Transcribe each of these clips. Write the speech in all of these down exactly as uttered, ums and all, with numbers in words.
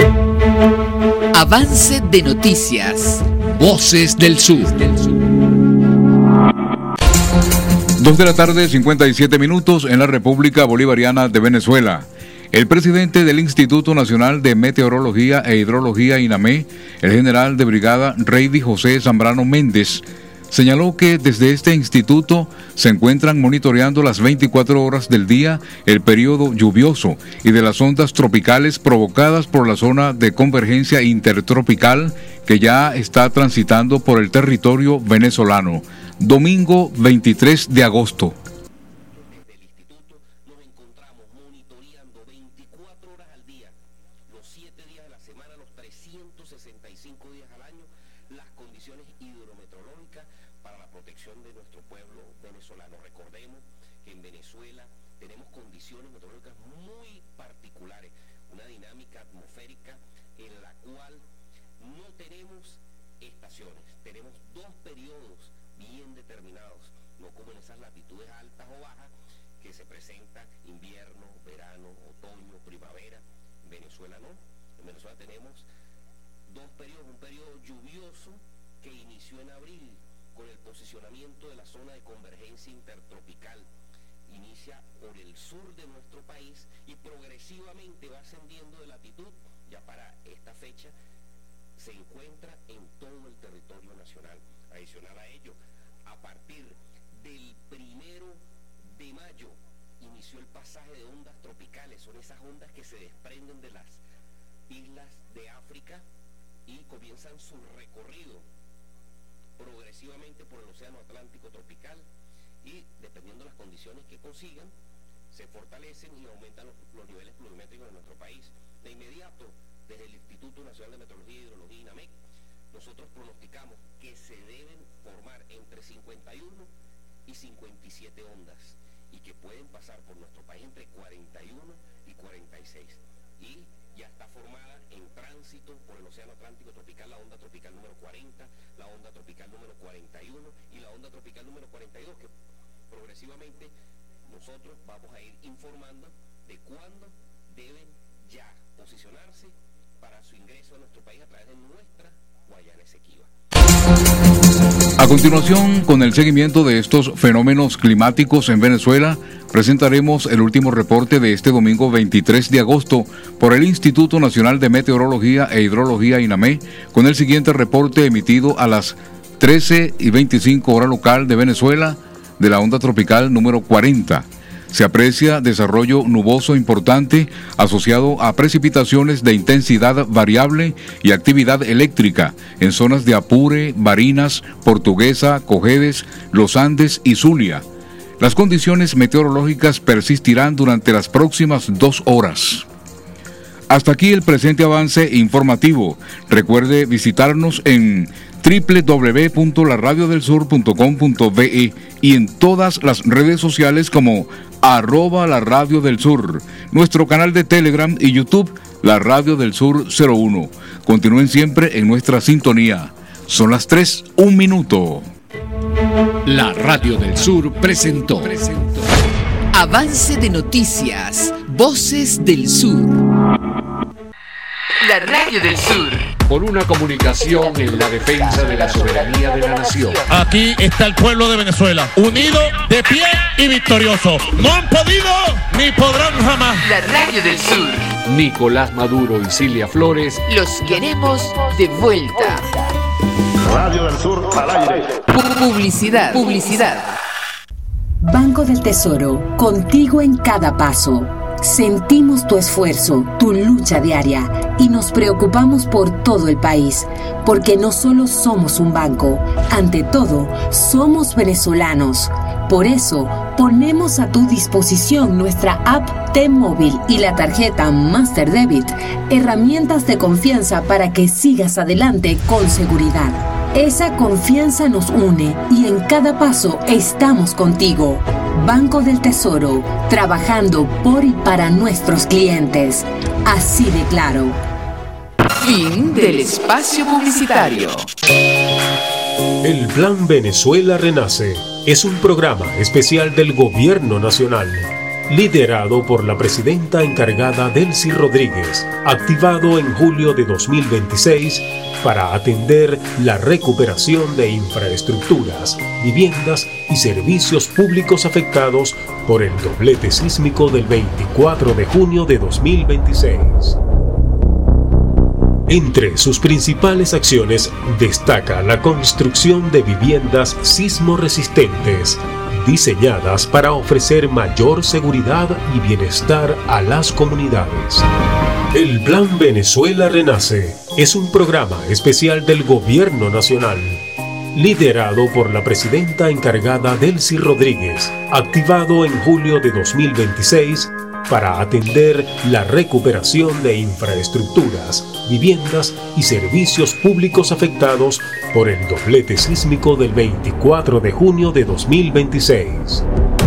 Avance de noticias. Voces del Sur. Dos de la tarde, cincuenta y siete minutos en la República Bolivariana de Venezuela. El presidente del Instituto Nacional de Meteorología e Hidrología, INAME, el general de brigada Reidy José Zambrano Méndez, señaló que desde este instituto se encuentran monitoreando las veinticuatro horas del día el periodo lluvioso y de las ondas tropicales provocadas por la zona de convergencia intertropical que ya está transitando por el territorio venezolano. Domingo veintitrés de agosto. Desde el instituto nos encontramos monitoreando veinticuatro horas al día, los siete días de la semana, los trescientos sesenta y cinco días al año, las condiciones hidrometeorológicas para la protección de nuestro pueblo venezolano. Recordemos que en Venezuela tenemos condiciones meteorológicas muy particulares, una dinámica atmosférica en la cual no tenemos estaciones, tenemos dos periodos bien determinados, no como en esas latitudes altas o bajas que se presentan invierno, verano, otoño, primavera. En Venezuela no, en Venezuela tenemos dos periodos, un periodo lluvioso que inició en abril con el posicionamiento de la zona de convergencia intertropical, inicia por el sur de nuestro país y progresivamente va ascendiendo de latitud, ya para esta fecha se encuentra en todo el territorio nacional. Adicional a ello, a partir del primero de mayo inició el pasaje de ondas tropicales, son esas ondas que se desprenden de las islas de África y comienzan su recorrido progresivamente por el océano Atlántico tropical y dependiendo de las condiciones que consigan, se fortalecen y aumentan los, los niveles pluviométricos de nuestro país. De inmediato, desde el Instituto Nacional de Meteorología y Hidrología, INAMEC, nosotros pronosticamos que se deben formar entre cincuenta y uno y cincuenta y siete ondas y que pueden pasar por nuestro país entre cuarenta y uno y cuarenta y seis. Y ya está formada en tránsito por el océano Atlántico tropical la onda tropical número cuarenta, la onda tropical número cuarenta y uno y la onda tropical número cuarenta y dos, que progresivamente nosotros vamos a ir informando de cuándo deben ya posicionarse para su ingreso a nuestro país a través de nuestra Guayana Esequiba. A continuación, con el seguimiento de estos fenómenos climáticos en Venezuela, presentaremos el último reporte de este domingo veintitrés de agosto por el Instituto Nacional de Meteorología e Hidrología, INAME, con el siguiente reporte emitido a las trece y veinticinco hora local de Venezuela de la onda tropical número cuarenta. Se aprecia desarrollo nuboso importante asociado a precipitaciones de intensidad variable y actividad eléctrica en zonas de Apure, Barinas, Portuguesa, Cojedes, Los Andes y Zulia. Las condiciones meteorológicas persistirán durante las próximas dos horas. Hasta aquí el presente avance informativo. Recuerde visitarnos en doble u doble u doble u punto la radio del sur punto com punto be y en todas las redes sociales como arroba la radio del sur, nuestro canal de Telegram y YouTube, la radio del sur cero uno. Continúen siempre en nuestra sintonía. Son las tres, un minuto. La Radio del Sur presentó, presentó Avance de noticias, Voces del Sur. La Radio del Sur. Por una comunicación en la defensa de la soberanía de la nación. Aquí está el pueblo de Venezuela, unido, de pie y victorioso. No han podido ni podrán jamás. La Radio del Sur. Nicolás Maduro y Cilia Flores. Los queremos de vuelta. Radio del Sur al aire. Publicidad, publicidad. Banco del Tesoro, contigo en cada paso. Sentimos tu esfuerzo, tu lucha diaria y nos preocupamos por todo el país, porque no solo somos un banco, ante todo, somos venezolanos. Por eso, ponemos a tu disposición nuestra app T-Móvil y la tarjeta Master Debit, herramientas de confianza para que sigas adelante con seguridad. Esa confianza nos une y en cada paso estamos contigo. Banco del Tesoro, trabajando por y para nuestros clientes. Así de claro. Fin del espacio publicitario. El Plan Venezuela Renace es un programa especial del Gobierno Nacional. liderado por la presidenta encargada Delcy Rodríguez, activado en julio de dos mil veintiséis para atender la recuperación de infraestructuras, viviendas y servicios públicos afectados por el doblete sísmico del veinticuatro de junio de dos mil veintiséis. Entre sus principales acciones destaca la construcción de viviendas sismo resistentes, diseñadas para ofrecer mayor seguridad y bienestar a las comunidades. El Plan Venezuela Renace es un programa especial del Gobierno Nacional, liderado por la presidenta encargada Delcy Rodríguez, activado en julio de dos mil veintiséis para atender la recuperación de infraestructuras, viviendas y servicios públicos afectados por el doblete sísmico del veinticuatro de junio de dos mil veintiséis.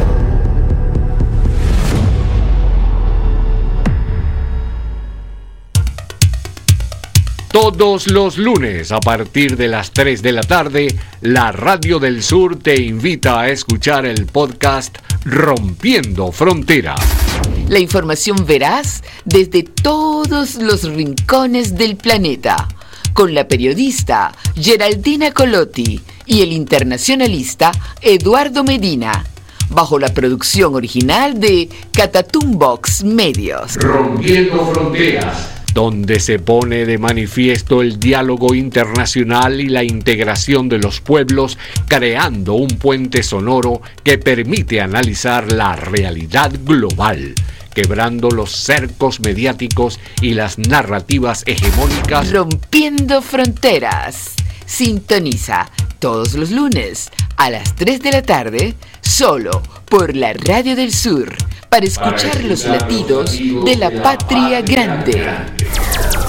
Todos los lunes a partir de las tres de la tarde, la Radio del Sur te invita a escuchar el podcast Rompiendo Fronteras. La información veraz desde todos los rincones del planeta, con la periodista Geraldina Colotti y el internacionalista Eduardo Medina, bajo la producción original de Catatumbox Medios. Rompiendo Fronteras, donde se pone de manifiesto el diálogo internacional y la integración de los pueblos, creando un puente sonoro que permite analizar la realidad global, quebrando los cercos mediáticos y las narrativas hegemónicas. Rompiendo Fronteras. Sintoniza todos los lunes a las tres de la tarde, solo por la Radio del Sur, para escuchar, para escuchar los latidos de la patria grande.